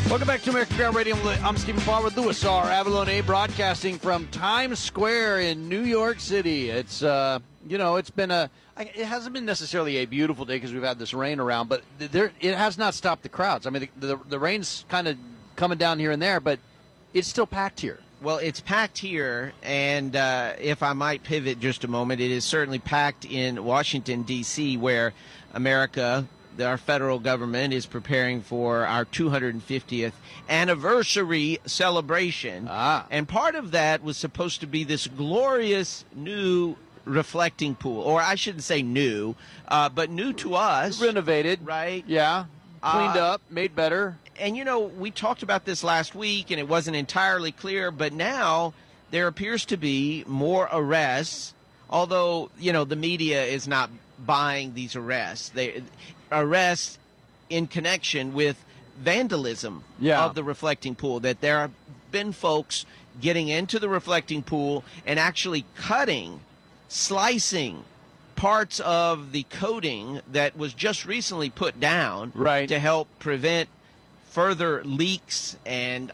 Welcome back to American Ground Radio. I'm Stephen Paul with Louis R. Avalone, broadcasting from Times Square in New York City. It's, it's been it hasn't been necessarily a beautiful day because we've had this rain around, but it has not stopped the crowds. I mean, the rain's kind of coming down here and there, but it's still packed here. Well, it's packed here, and if I might pivot just a moment, it is certainly packed in Washington, D.C., where America, our federal government, is preparing for our 250th anniversary celebration. And part of that was supposed to be this glorious new reflecting pool, or I shouldn't say new, but new to us. Renovated. Right? Yeah. Cleaned up, made better. And, we talked about this last week, and it wasn't entirely clear, but now there appears to be more arrests, although, the media is not buying these arrests. Arrests in connection with vandalism of the reflecting pool, that there have been folks getting into the reflecting pool and actually slicing parts of the coating that was just recently put down to help prevent further leaks and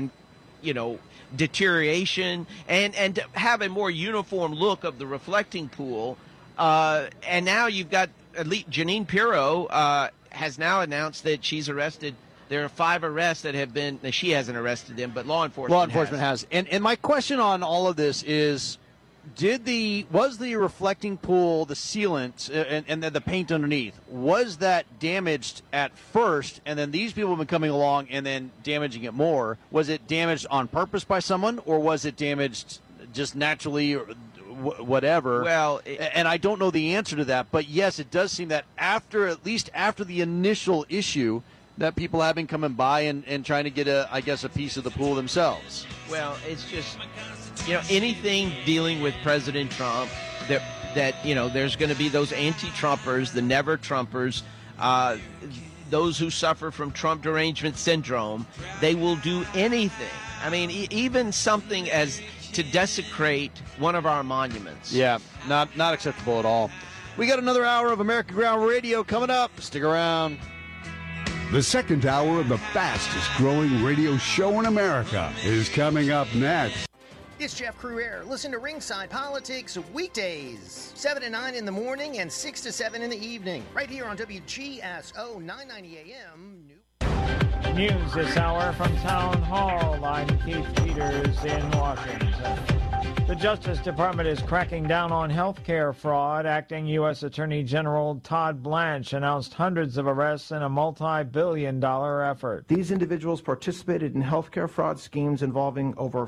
deterioration and to have a more uniform look of the reflecting pool. And now you've got Jeanine Pirro has now announced that she's arrested. There are 5 arrests that have been. She hasn't arrested them, but law enforcement has. And my question on all of this is, was the reflecting pool, the sealant, and the paint underneath, was that damaged at first, and then these people have been coming along and then damaging it more? Was it damaged on purpose by someone, or was it damaged just naturally, or whatever? Well, and I don't know the answer to that, but yes, it does seem that at least after the initial issue, that people have been coming by and trying to get a piece of the pool themselves. Well, it's just, anything dealing with President Trump, that there's going to be those anti-Trumpers, the never-Trumpers, those who suffer from Trump derangement syndrome. They will do anything. I mean, even something as to desecrate one of our monuments. Yeah, not acceptable at all. We got another hour of American Ground Radio coming up. Stick around. The second hour of the fastest-growing radio show in America is coming up next. It's Jeff Crouere. Listen to Ringside Politics weekdays, 7 to 9 in the morning and 6 to 7 in the evening, right here on WGSO 990 AM. News this hour from Town Hall. I'm Keith Peters in Washington. The Justice Department is cracking down on health care fraud. Acting U.S. Attorney General Todd Blanche announced hundreds of arrests in a multi-billion-dollar effort. These individuals participated in health care fraud schemes involving over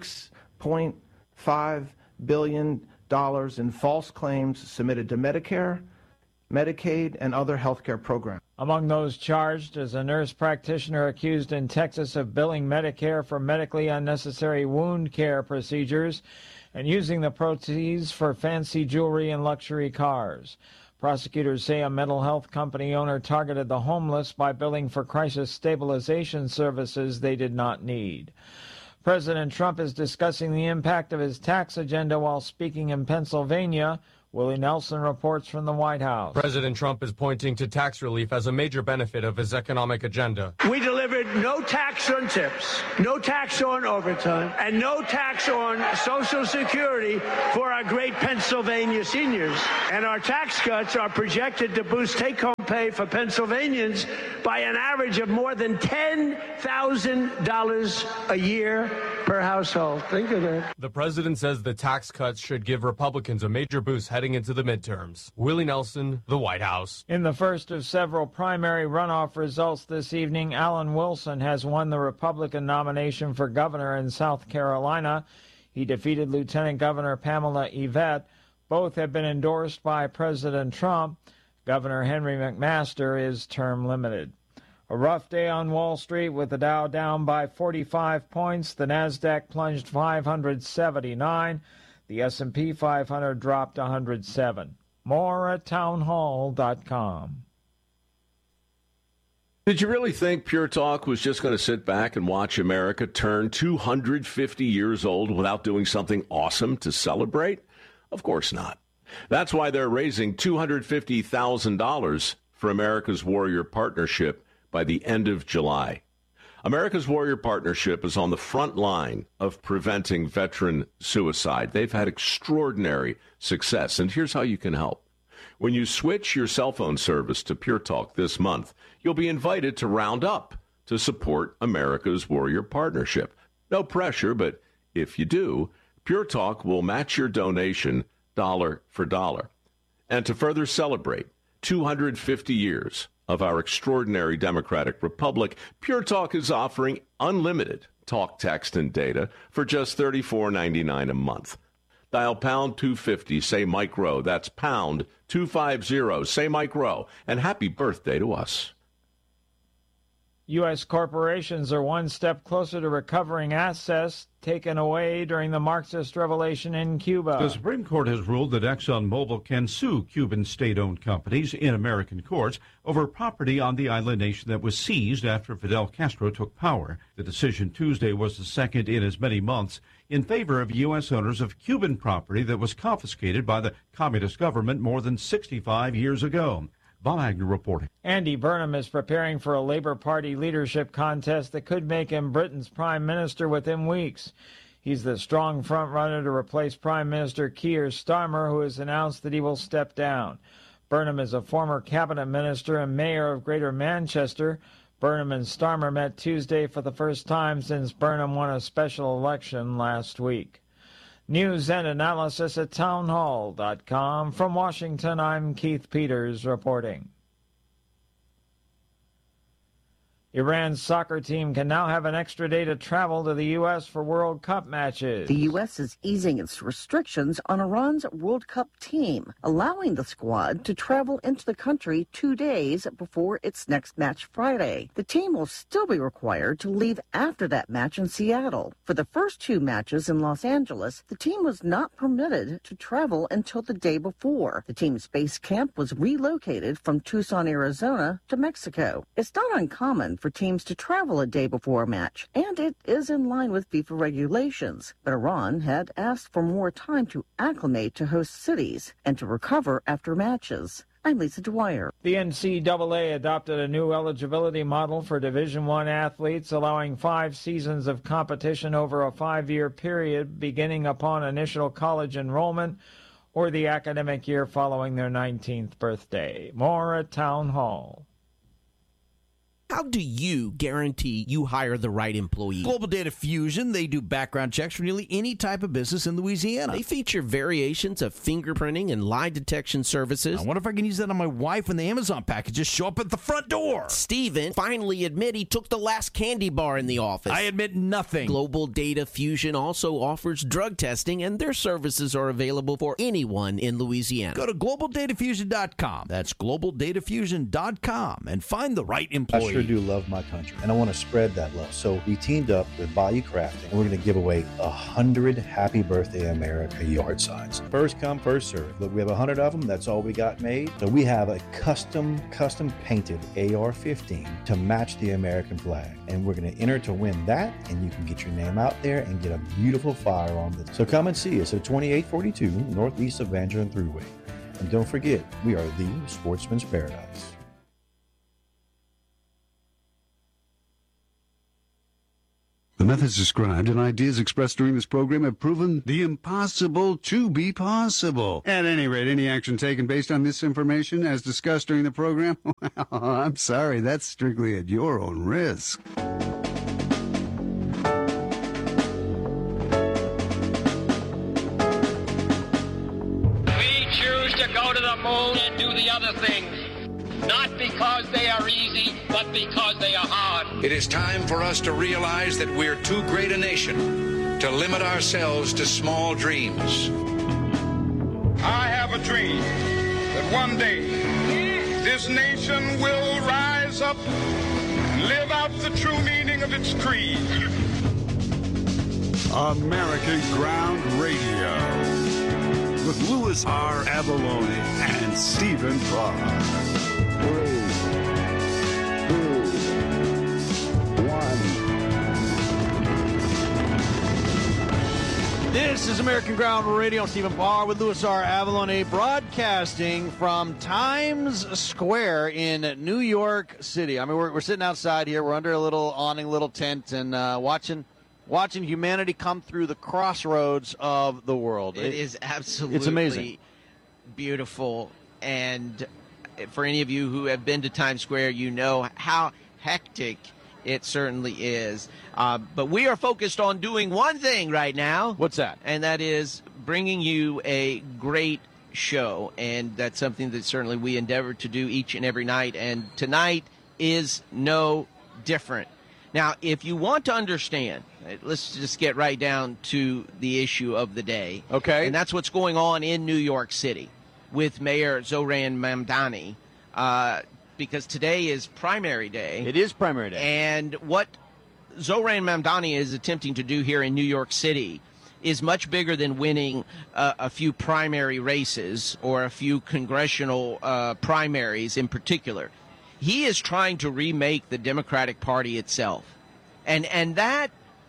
$6.5 billion in false claims submitted to Medicare, Medicaid, and other health care programs. Among those charged is a nurse practitioner accused in Texas of billing Medicare for medically unnecessary wound care procedures and using the proceeds for fancy jewelry and luxury cars. Prosecutors say a mental health company owner targeted the homeless by billing for crisis stabilization services they did not need. President Trump is discussing the impact of his tax agenda while speaking in Pennsylvania. Willie Nelson reports from the White House. President Trump is pointing to tax relief as a major benefit of his economic agenda. We delivered no tax on tips, no tax on overtime, and no tax on Social Security for our great Pennsylvania seniors. And our tax cuts are projected to boost take-home pay for Pennsylvanians by an average of more than $10,000 a year per household. Think of that. The president says the tax cuts should give Republicans a major boost heading into the midterms. Willie Nelson, the White House. In the first of several primary runoff results this evening, Alan Wilson has won the Republican nomination for governor in South Carolina. He defeated Lieutenant Governor Pamela Yvette. Both have been endorsed by President Trump. Governor Henry McMaster is term limited. A rough day on Wall Street with the Dow down by 45 points. The Nasdaq plunged 579. The S&P 500 dropped 107. More at townhall.com. Did you really think Pure Talk was just going to sit back and watch America turn 250 years old without doing something awesome to celebrate? Of course not. That's why they're raising $250,000 for America's Warrior Partnership by the end of July. America's Warrior Partnership is on the front line of preventing veteran suicide. They've had extraordinary success, and here's how you can help. When you switch your cell phone service to Pure Talk this month, you'll be invited to round up to support America's Warrior Partnership. No pressure, but if you do, Pure Talk will match your donation dollar for dollar. And to further celebrate 250 years of our extraordinary democratic republic, Pure Talk is offering unlimited talk, text, and data for just $34.99 a month. Dial pound 250, say Mike Rowe. That's pound 250, say Mike Rowe. And happy birthday to us. U.S. corporations are one step closer to recovering assets taken away during the Marxist revolution in Cuba. The Supreme Court has ruled that ExxonMobil can sue Cuban state-owned companies in American courts over property on the island nation that was seized after Fidel Castro took power. The decision Tuesday was the second in as many months in favor of U.S. owners of Cuban property that was confiscated by the communist government more than 65 years ago. Bob Agnew reporting. Andy Burnham is preparing for a Labour Party leadership contest that could make him Britain's prime minister within weeks. He's the strong front-runner to replace Prime Minister Keir Starmer, who has announced that he will step down. Burnham is a former cabinet minister and mayor of Greater Manchester. Burnham and Starmer met Tuesday for the first time since Burnham won a special election last week. News and analysis at townhall.com. From Washington, I'm Keith Peters reporting. Iran's soccer team can now have an extra day to travel to the U.S. for World Cup matches. The U.S. is easing its restrictions on Iran's World Cup team, allowing the squad to travel into the country 2 days before its next match Friday. The team will still be required to leave after that match in Seattle. For the first two matches in Los Angeles, the team was not permitted to travel until the day before. The team's base camp was relocated from Tucson, Arizona to Mexico. It's not uncommon for teams to travel a day before a match, and it is in line with FIFA regulations. But Iran had asked for more time to acclimate to host cities and to recover after matches. I'm Lisa Dwyer. The NCAA adopted a new eligibility model for Division I athletes, allowing 5 seasons of competition over a 5-year period, beginning upon initial college enrollment or the academic year following their 19th birthday. More at Town Hall. How do you guarantee you hire the right employee? Global Data Fusion, they do background checks for nearly any type of business in Louisiana. They feature variations of fingerprinting and lie detection services. I wonder if I can use that on my wife when the Amazon packages show up at the front door. Steven finally admit he took the last candy bar in the office. I admit nothing. Global Data Fusion also offers drug testing, and their services are available for anyone in Louisiana. Go to globaldatafusion.com. That's globaldatafusion.com and find the right employee. I sure do love my country, and I want to spread that love. So we teamed up with Bayou Crafting, and we're going to give away 100 Happy Birthday America yard signs. First come, first serve. Look, we have 100 of them. That's all we got made. So we have a custom painted AR-15 to match the American flag, and we're going to enter to win that, and you can get your name out there and get a beautiful firearm. So come and see us at 2842 Northeast of Van Buren Thruway. And don't forget, we are the Sportsman's Paradise. The methods described and ideas expressed during this program have proven the impossible to be possible. At any rate, any action taken based on this information as discussed during the program, well, I'm sorry, that's strictly at your own risk. We choose to go to the moon and do the other things. Not because they are easy, but because they are hard. It is time for us to realize that we're too great a nation to limit ourselves to small dreams. I have a dream that one day this nation will rise up and live out the true meaning of its creed. American Ground Radio with Louis R. Avalone and Stephen Clark. 3, 2, 1. This This is American Ground Radio. I'm Stephen Parr with Louis R. Avalone, broadcasting from Times Square in New York City. I mean, we're sitting outside here. We're under a little awning, little tent, and watching humanity come through the crossroads of the world. It is absolutely it's amazing. Beautiful. And for any of you who have been to Times Square, you know how hectic it certainly is. But we are focused on doing one thing right now. What's that? And that is bringing you a great show. And that's something that certainly we endeavor to do each and every night. And tonight is no different. Now, if you want to understand, let's just get right down to the issue of the day. Okay. And that's what's going on in New York City with Mayor Zohran Mamdani. Because today is primary day. It is primary day. And what Zohran Mamdani is attempting to do here in New York City is much bigger than winning a few primary races or a few congressional primaries in particular. He is trying to remake the Democratic Party itself. And that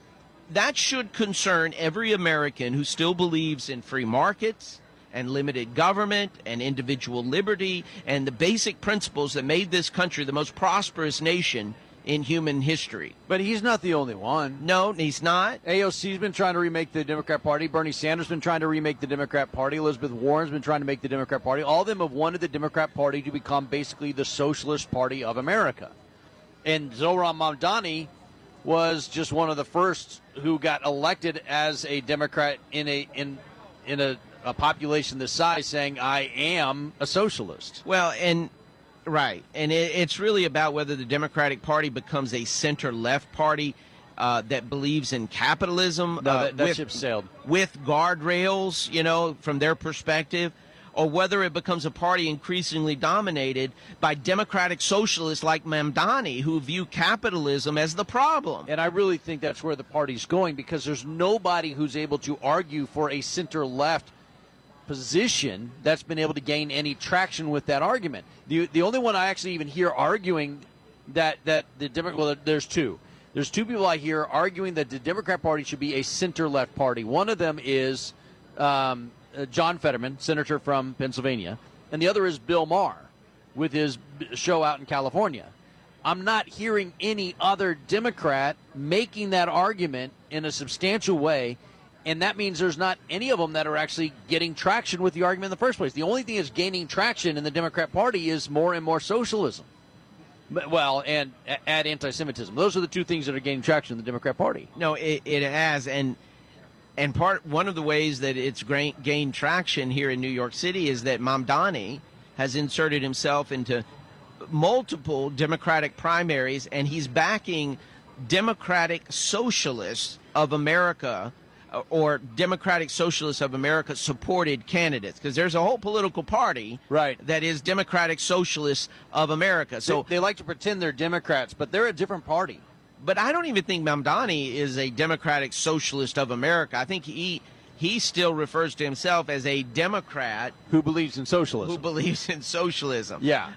should concern every American who still believes in free markets and limited government and individual liberty and the basic principles that made this country the most prosperous nation in human history. But he's not the only one. No, he's not. AOC's been trying to remake the Democrat Party. Bernie Sanders has been trying to remake the Democrat Party. Elizabeth Warren's been trying to make the Democrat Party. All of them have wanted the Democrat Party to become basically the Socialist Party of America. And Zohran Mamdani was just one of the first who got elected as a Democrat in a population this size, saying, I am a socialist. Well, and right. And it's really about whether the Democratic Party becomes a center-left party that believes in capitalism. No, that ship sailed. With guardrails, from their perspective, or whether it becomes a party increasingly dominated by democratic socialists like Mamdani, who view capitalism as the problem. And I really think that's where the party's going, because there's nobody who's able to argue for a center-left position that's been able to gain any traction with that argument. The only one I actually even hear arguing that the Democrat, well, there's two. There's two people I hear arguing that the Democrat Party should be a center-left party. One of them is John Fetterman, senator from Pennsylvania, and the other is Bill Maher with his show out in California. I'm not hearing any other Democrat making that argument in a substantial way. And that means there's not any of them that are actually getting traction with the argument in the first place. The only thing that's gaining traction in the Democrat Party is more and more socialism. Well, and add anti-Semitism. Those are the two things that are gaining traction in the Democrat Party. No, it has. And one of the ways that it's gained traction here in New York City is that Mamdani has inserted himself into multiple Democratic primaries, and he's backing Democratic Socialists of America or Democratic Socialists of America supported candidates, because there's a whole political party that is Democratic Socialists of America. So they like to pretend they're Democrats, but they're a different party. But I don't even think Mamdani is a Democratic Socialist of America. I think he still refers to himself as a Democrat who believes in socialism. Yeah.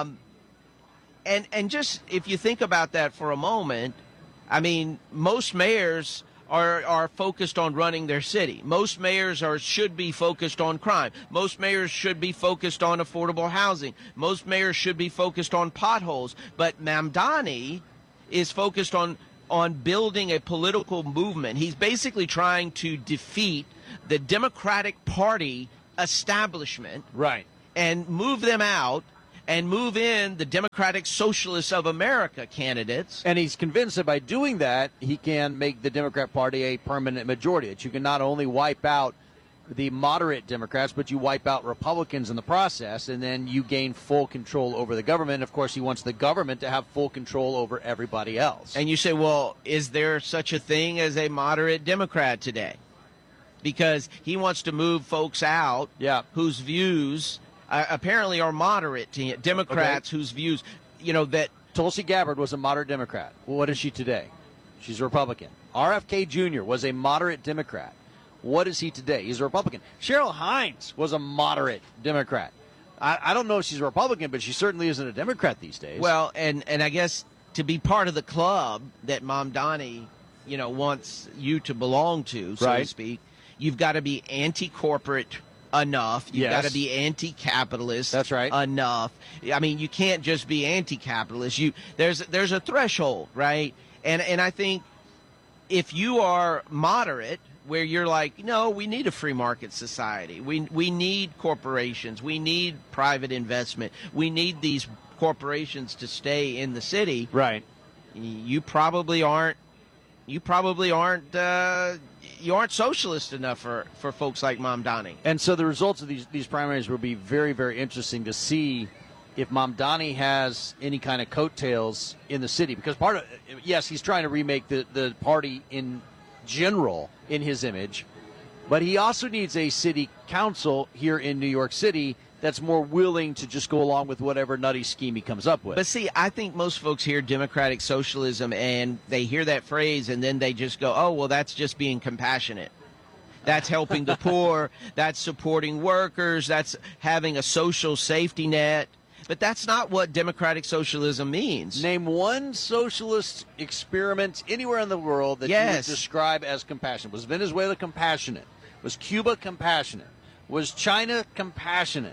And just if you think about that for a moment, I mean, most mayors are focused on running their city. Most mayors should be focused on crime. Most mayors should be focused on affordable housing. Most mayors should be focused on potholes. But Mamdani is focused on building a political movement. He's basically trying to defeat the Democratic Party establishment, and move them out and move in the Democratic Socialists of America candidates. And he's convinced that by doing that, he can make the Democrat Party a permanent majority. That you can not only wipe out the moderate Democrats, but you wipe out Republicans in the process, and then you gain full control over the government. Of course, he wants the government to have full control over everybody else. And you say, well, is there such a thing as a moderate Democrat today? Because he wants to move folks out whose views apparently are moderate to Democrats whose views, that Tulsi Gabbard was a moderate Democrat. Well, what is she today? She's a Republican. RFK Jr. was a moderate Democrat. What is he today? He's a Republican. Cheryl Hines was a moderate Democrat. I don't know if she's a Republican, but she certainly isn't a Democrat these days. Well, and I guess to be part of the club that Mamdani, wants you to belong to, so to speak, you've got to be anti-corporate enough. You've got to be anti-capitalist. That's right. Enough. I mean, you can't just be anti-capitalist. There's a threshold, right? And I think if you are moderate, where you're like, no, we need a free market society. We need corporations. We need private investment. We need these corporations to stay in the city. Right. You probably aren't socialist enough for folks like Mamdani. And so the results of these primaries will be very, very interesting to see if Mamdani has any kind of coattails in the city. Because yes, he's trying to remake the party in general in his image, but he also needs a city council here in New York City that's more willing to just go along with whatever nutty scheme he comes up with. But see, I think most folks hear democratic socialism and they hear that phrase and then they just go, oh, well, that's just being compassionate. That's helping the poor. That's supporting workers. That's having a social safety net. But that's not what democratic socialism means. Name one socialist experiment anywhere in the world that you would describe as compassionate. Was Venezuela compassionate? Was Cuba compassionate? Was China compassionate?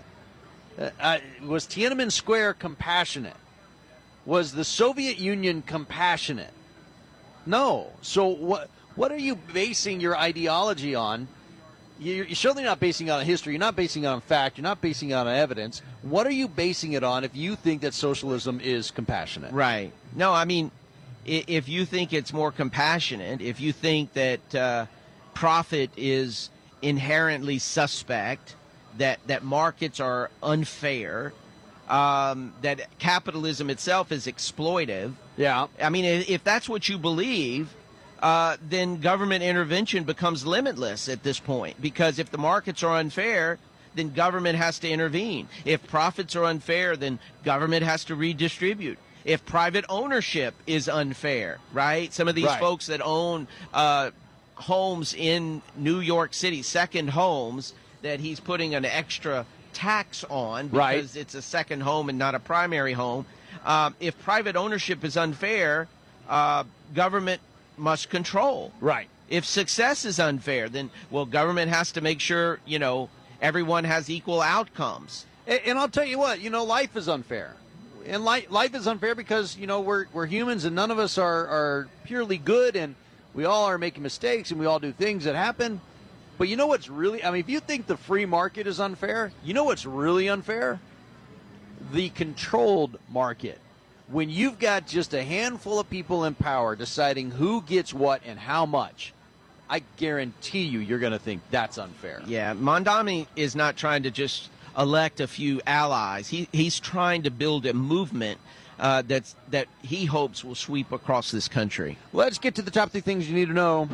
Was Tiananmen Square compassionate? Was the Soviet Union compassionate? No. So what are you basing your ideology on? You're certainly not basing it on history. You're not basing it on fact. You're not basing it on evidence. What are you basing it on if you think that socialism is compassionate? Right. No, I mean, if you think it's more compassionate, if you think that profit is inherently suspect, that markets are unfair, that capitalism itself is exploitive. Yeah. I mean, if that's what you believe, then government intervention becomes limitless at this point. Because if the markets are unfair, then government has to intervene. If profits are unfair, then government has to redistribute. If private ownership is unfair, right? Some of these folks that own homes in New York City, second homes, that he's putting an extra tax on because it's a second home and not a primary home. If private ownership is unfair, government must control. Right. If success is unfair, then, well, government has to make sure, everyone has equal outcomes. And I'll tell you what, life is unfair. And life is unfair because, we're humans and none of us are purely good, and we all are making mistakes and we all do things that happen. But you know what's really, if you think the free market is unfair, you know what's really unfair? The controlled market. When you've got just a handful of people in power deciding who gets what and how much, I guarantee you're going to think that's unfair. Yeah, Mamdani is not trying to just elect a few allies. He's trying to build a movement that he hopes will sweep across this country. Let's get to the top 3 things you need to know.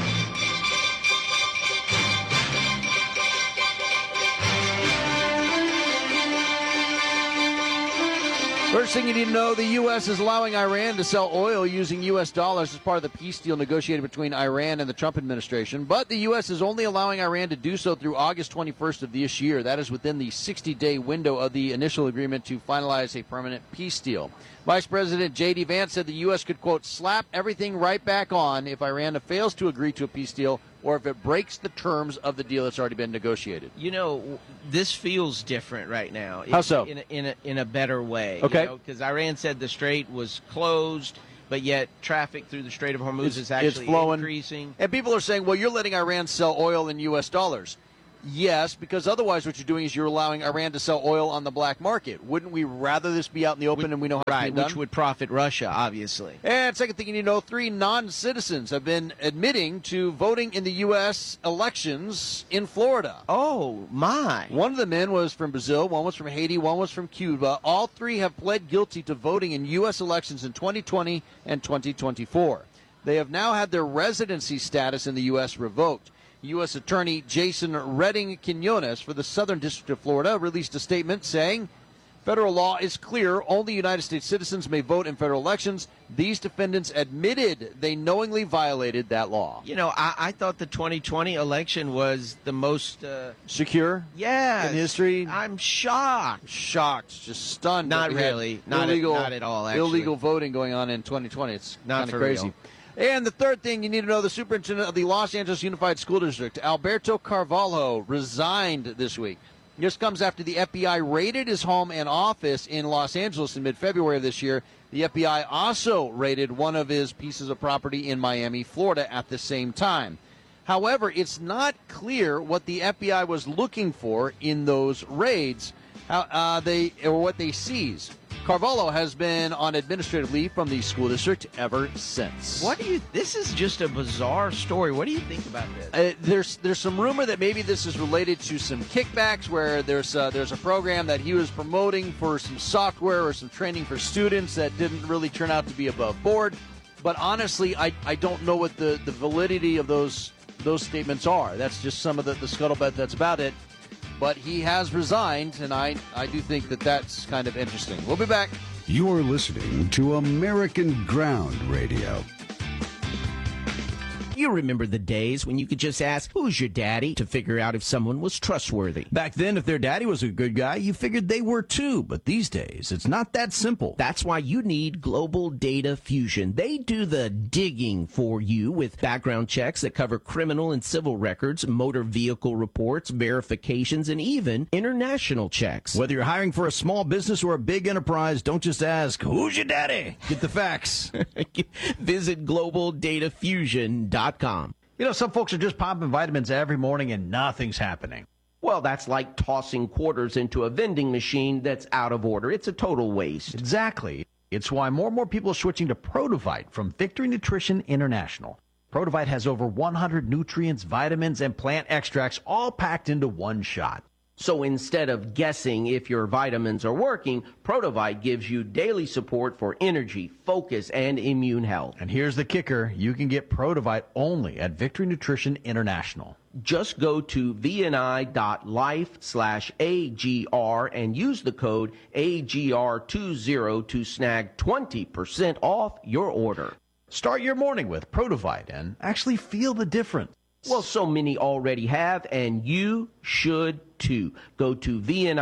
First thing you need to know, the U.S. is allowing Iran to sell oil using U.S. dollars as part of the peace deal negotiated between Iran and the Trump administration. But the U.S. is only allowing Iran to do so through August 21st of this year. That is within the 60-day window of the initial agreement to finalize a permanent peace deal. Vice President J.D. Vance said the U.S. could, quote, slap everything right back on if Iran fails to agree to a peace deal or if it breaks the terms of the deal that's already been negotiated. This feels different right now. How so? In a better way. Okay. Because Iran said the strait was closed, but yet traffic through the Strait of Hormuz is actually flowing. increasing. And people are saying, well, you're letting Iran sell oil in U.S. dollars. Yes, because otherwise what you're doing is you're allowing Iran to sell oil on the black market. Wouldn't we rather this be out in the open and we know how to get it done? Which would profit Russia, obviously. And second thing you need to know, 3 non-citizens have been admitting to voting in the U.S. elections in Florida. Oh, my. One of the men was from Brazil, one was from Haiti, one was from Cuba. All 3 have pled guilty to voting in U.S. elections in 2020 and 2024. They have now had their residency status in the U.S. revoked. U.S. Attorney Jason Redding Quinones for the Southern District of Florida released a statement saying, federal law is clear. Only United States citizens may vote in federal elections. These defendants admitted they knowingly violated that law. I thought the 2020 election was the most secure in history. I'm shocked. Just stunned. Not really. Not at all, actually. Illegal voting going on in 2020. It's not kind of crazy. Real. And the third thing you need to know, the superintendent of the Los Angeles Unified School District, Alberto Carvalho, resigned this week. This comes after the FBI raided his home and office in Los Angeles in mid-February of this year. The FBI also raided one of his pieces of property in Miami, Florida at the same time. However, it's not clear what the FBI was looking for in those raids, what they seized. Carvalho has been on administrative leave from the school district ever since. This is just a bizarre story. What do you think about this? There's some rumor that maybe this is related to some kickbacks where there's a program that he was promoting for some software or some training for students that didn't really turn out to be above board. But honestly, I don't know what the validity of those statements are. That's just some of the scuttlebutt that's about it. But he has resigned, and I do think that's kind of interesting. We'll be back. You're listening to American Ground Radio. You remember the days when you could just ask, who's your daddy, to figure out if someone was trustworthy. Back then, if their daddy was a good guy, you figured they were too. But these days, it's not that simple. That's why you need Global Data Fusion. They do the digging for you with background checks that cover criminal and civil records, motor vehicle reports, verifications, and even international checks. Whether you're hiring for a small business or a big enterprise, don't just ask, who's your daddy? Get the facts. Visit GlobalDataFusion.com. You know, some folks are just popping vitamins every morning and nothing's happening. Well, that's like tossing quarters into a vending machine that's out of order. It's a total waste. Exactly. It's why more and more people are switching to Produvite from Victory Nutrition International. Produvite has over 100 nutrients, vitamins, and plant extracts all packed into one shot. So instead of guessing if your vitamins are working, Produvite gives you daily support for energy, focus, and immune health. And here's the kicker. You can get Produvite only at Victory Nutrition International. Just go to vni.life/AGR and use the code AGR20 to snag 20% off your order. Start your morning with Produvite and actually feel the difference. Well, so many already have, and you should too. Go to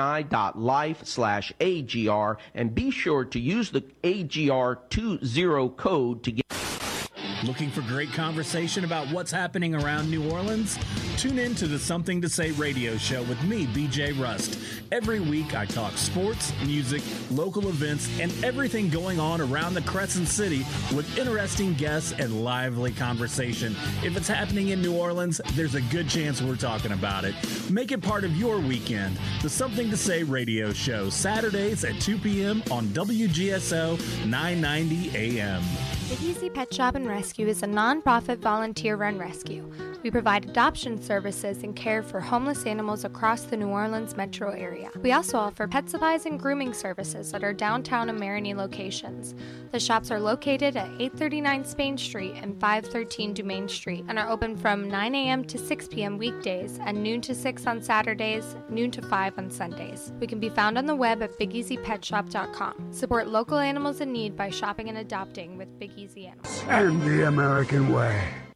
vni.life/AGR and be sure to use the AGR20 code to get. Looking for great conversation about what's happening around New Orleans? Tune in to the Something to Say radio show with me, BJ Rust. Every week I talk sports, music, local events, and everything going on around the Crescent City with interesting guests and lively conversation. If it's happening in New Orleans, there's a good chance we're talking about it. Make it part of your weekend. The Something to Say radio show, Saturdays at 2 p.m. on WGSO 990 AM. Big Easy Pet Shop and Rescue is a non-profit volunteer-run rescue. We provide adoption services and care for homeless animals across the New Orleans metro area. We also offer pet supplies and grooming services at our downtown and Marigny locations. The shops are located at 839 Spain Street and 513 Dumaine Street and are open from 9 a.m. to 6 p.m. weekdays and noon to 6 on Saturdays, noon to 5 on Sundays. We can be found on the web at BigEasyPetShop.com. Support local animals in need by shopping and adopting with Big Easy Animals. And the American way.